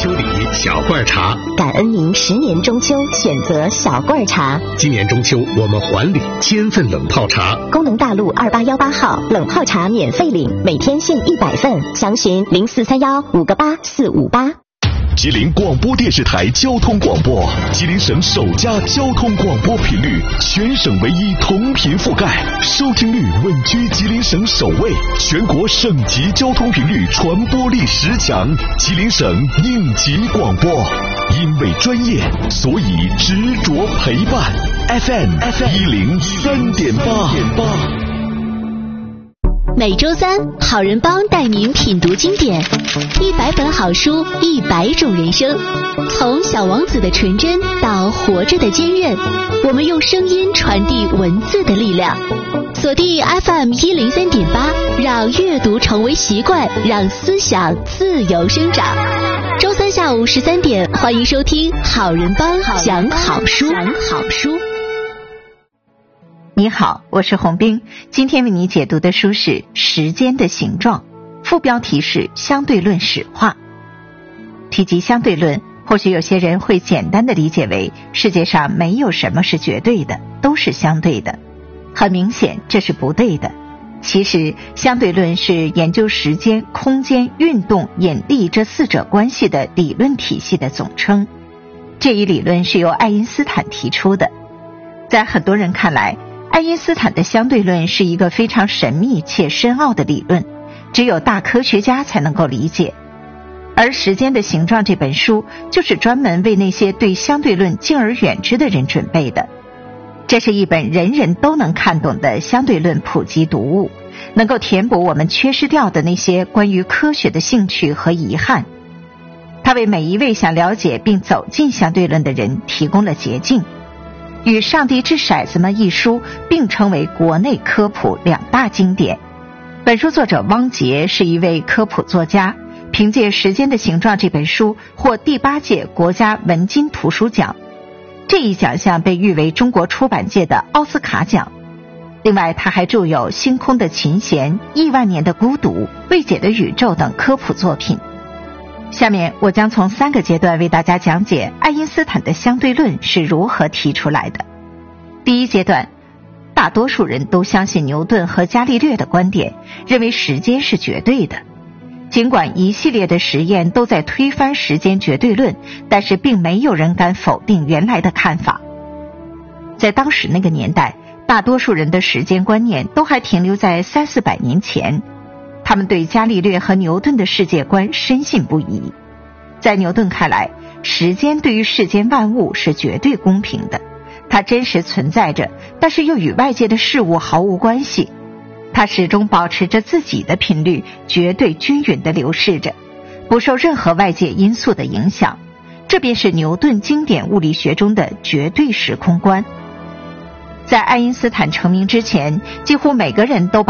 秋礼小罐茶， 感恩您10年中秋选择小罐茶。 今年中秋我们还礼1000份冷泡茶。 功能大路2818号冷泡茶免费领，每天限100份，详询0431-58458。 吉林广播电视台交通广播，吉林省首家交通广播频率，全省唯一同频覆盖，收听率稳居吉林省首位，全国省级交通频率传播力10强，吉林省应急广播。因为专业，所以执着陪伴。FM 103.8。 每周三，好人帮带您品读经典，100本好书，100种人生。从小王子的纯真到活着的坚韧，我们用声音传递文字的力量。锁定 FM 103.8，让阅读成为习惯，让思想自由生长。周三下午13点，欢迎收听好人帮讲好书。 你好，我是洪冰，今天为你解读的书是《时间的形状》，副标题是相对论史话。提及相对论，或许有些人会简单的理解为世界上没有什么是绝对的，都是相对的。很明显，这是不对的。其实，相对论是研究时间、空间、运动、引力这4者关系的理论体系的总称。这一理论是由爱因斯坦提出的。在很多人看来，爱因斯坦的相对论是一个非常神秘且深奥的理论，只有大科学家才能够理解。而《时间的形状》这本书就是专门为那些对相对论敬而远之的人准备的。这是一本人人都能看懂的相对论普及读物，能够填补我们缺失掉的那些关于科学的兴趣和遗憾。它为每一位想了解并走进相对论的人提供了捷径。与《上帝掷骰子吗》一书并称为国内科普2大经典。本书作者汪杰是一位科普作家，凭借《时间的形状》这本书获第8届国家文津图书奖，这一奖项被誉为中国出版界的奥斯卡奖。另外，他还著有《星空的琴弦》、《亿万年的孤独》、《未解的宇宙》等科普作品。下面我将从3个阶段为大家讲解爱因斯坦的相对论是如何提出来的。第一阶段，大多数人都相信牛顿和伽利略的观点，认为时间是绝对的。尽管一系列的实验都在推翻时间绝对论，但是并没有人敢否定原来的看法。在当时那个年代，大多数人的时间观念都还停留在300-400年前。他们对伽利略和牛顿的世界观深信不疑。在牛顿看来，时间对于世间万物是绝对公平的，它真实存在着，但是又与外界的事物毫无关系。它始终保持着自己的频率，绝对均匀地流逝着，不受任何外界因素的影响。这便是牛顿经典物理学中的绝对时空观。在爱因斯坦成名之前，几乎每个人都把